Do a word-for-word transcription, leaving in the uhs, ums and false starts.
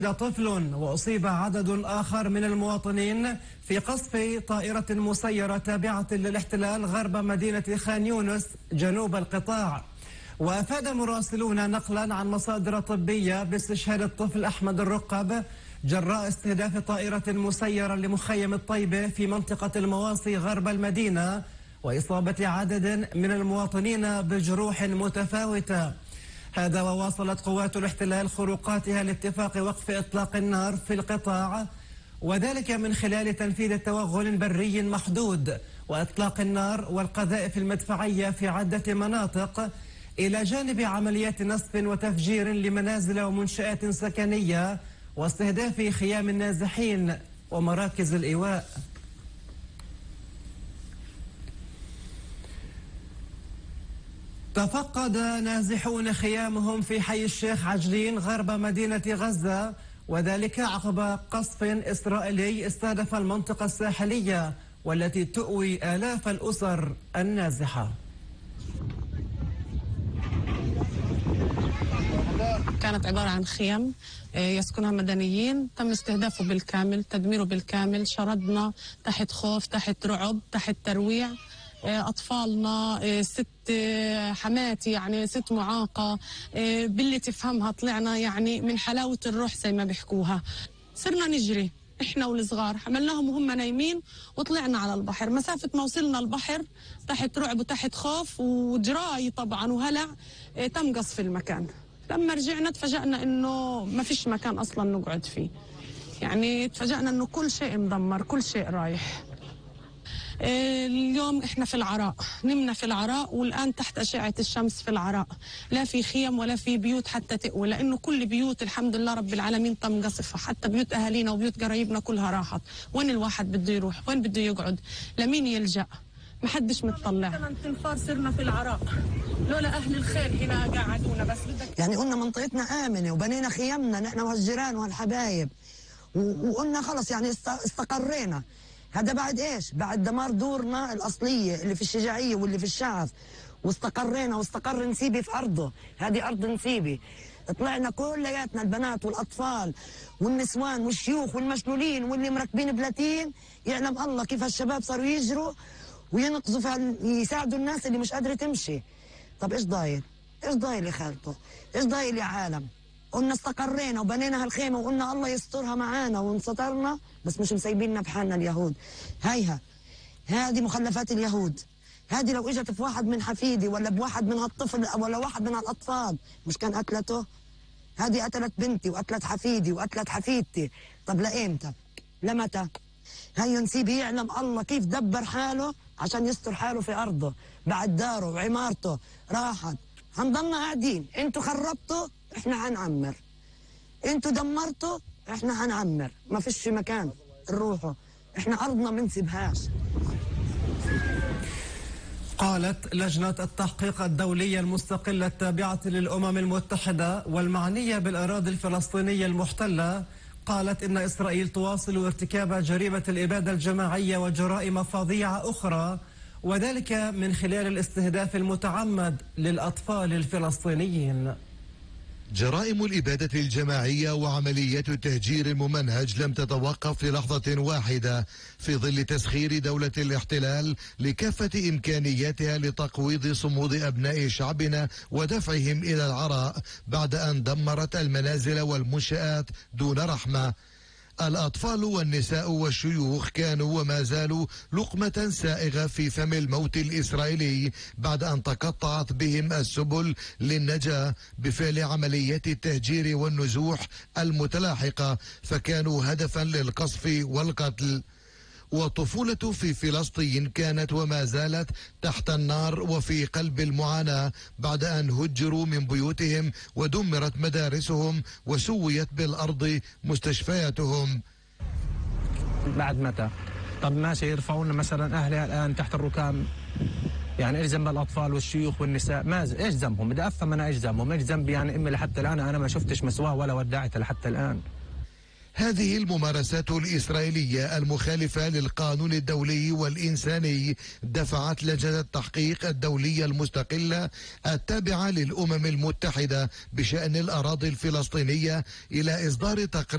طفل وأصيب عدد آخر من المواطنين في قصف طائرة مسيرة تابعة للاحتلال غرب مدينة خان يونس جنوب القطاع. وأفاد مراسلون نقلا عن مصادر طبية باستشهاد الطفل أحمد الرقب جراء استهداف طائرة مسيرة لمخيم الطيبة في منطقة المواصي غرب المدينة، وإصابة عدد من المواطنين بجروح متفاوتة. هذا وواصلت قوات الاحتلال خروقاتها لاتفاق وقف إطلاق النار في القطاع، وذلك من خلال تنفيذ توغل بري محدود وإطلاق النار والقذائف المدفعية في عدة مناطق، إلى جانب عمليات نصف وتفجير لمنازل ومنشآت سكنية واستهداف خيام النازحين ومراكز الإيواء. تفقد نازحون خيامهم في حي الشيخ عجلين غرب مدينة غزة، وذلك عقب قصف إسرائيلي استهدف المنطقة الساحلية والتي تؤوي آلاف الأسر النازحة. كانت عبارة عن خيام يسكنها مدنيين، تم استهدافه بالكامل، تدميره بالكامل. شردنا تحت خوف، تحت رعب، تحت ترويع. أطفالنا، ست حماتي يعني ست معاقة، باللي تفهمها طلعنا يعني من حلاوة الروح زي ما بيحكوها. صرنا نجري إحنا والصغار، حملناهم وهم نايمين وطلعنا على البحر. مسافة ما وصلنا البحر تحت رعب وتحت خوف وجراي طبعا وهلع، تم قصف المكان. لما رجعنا تفاجأنا إنه ما فيش مكان أصلا نقعد فيه، يعني تفاجأنا إنه كل شيء مدمر، كل شيء رايح. اليوم احنا في العراء، نمنا في العراء والآن تحت أشعة الشمس في العراء، لا في خيم ولا في بيوت حتى تقوى، لأنه كل بيوت الحمد لله رب العالمين تم قصفها، حتى بيوت أهالينا وبيوت قرايبنا كلها راحت. وين الواحد بده يروح؟ وين بده يقعد؟ لمين يلجأ؟ محدش متطلع. ثمان تنفار صرنا في العراء لولا أهل الخير هنا قاعدونا. بس بدك يعني قلنا منطقتنا آمنة وبنينا خيامنا نحن وهالجيران وهالحبايب، وقلنا خلص يعني استقرينا. هذا بعد ايش؟ بعد دمار دورنا الاصليه اللي في الشجاعيه واللي في الشعب، واستقرينا واستقر نسيبي في ارضه، هذه ارض نسيبي. طلعنا كلياتنا البنات والاطفال والنسوان والشيوخ والمشلولين واللي مركبين بلاتين، يعلم الله كيف هالشباب صاروا يجروا وينقذوا في يساعدوا الناس اللي مش قادره تمشي. طب ايش ضايل؟ ايش ضايل يا خالته؟ ايش ضايل يا عالم؟ قلنا استقرينا وبنينا هالخيمه وقلنا الله يسترها معانا وانسطرنا، بس مش مسيبيننا بحالنا اليهود. هيها هذه مخلفات اليهود، هذه لو اجت في واحد من حفيدي ولا بواحد من هالطفل ولا واحد من هالاطفال مش كان قتلته؟ هذه قتلت بنتي وقتلت حفيدي وقتلت حفيدتي. طب لايمتى؟ لمتى؟ هيا نسيبي يعلم الله كيف دبر حاله عشان يستر حاله في ارضه، بعد داره وعمارته راحت. هنضلنا قاعدين، انتوا خربتوا احنا هنعمر، انتوا دمرتوا احنا هنعمر، ما فيش مكان نروحوا، احنا ارضنا ما نسيبهاش. قالت لجنة التحقيق الدولية المستقلة التابعة للأمم المتحدة والمعنية بالأراضي الفلسطينية المحتلة، قالت إن إسرائيل تواصل ارتكاب جريمة الإبادة الجماعية وجرائم فظيعة أخرى، وذلك من خلال الاستهداف المتعمد للأطفال الفلسطينيين. جرائم الإبادة الجماعية وعمليات التهجير الممنهج لم تتوقف للحظة واحدة في ظل تسخير دولة الاحتلال لكافة إمكانياتها لتقويض صمود أبناء شعبنا ودفعهم إلى العراء بعد أن دمرت المنازل والمنشآت دون رحمة. الأطفال والنساء والشيوخ كانوا وما زالوا لقمة سائغة في فم الموت الإسرائيلي بعد أن تقطعت بهم السبل للنجاة بفعل عمليات التهجير والنزوح المتلاحقة، فكانوا هدفا للقصف والقتل. والطفولة في فلسطين كانت وما زالت تحت النار وفي قلب المعاناة بعد أن هجروا من بيوتهم ودمرت مدارسهم وسويت بالأرض مستشفياتهم. بعد متى؟ طب ماشي يرفعون مثلا أهلها الآن تحت الركام، يعني ايش ذنب الاطفال والشيوخ والنساء؟ ما ايش ذنبهم؟ بدي افهم انا ايش ذنبهم؟ ايش ذنبي يعني امي لحتى الان انا ما شفتش مسواه ولا ودعتها لحتى الان. هذه الممارسات الإسرائيلية المخالفة للقانون الدولي والإنساني دفعت لجنة التحقيق الدولية المستقلة التابعة للأمم المتحدة بشأن الأراضي الفلسطينية إلى إصدار تقرير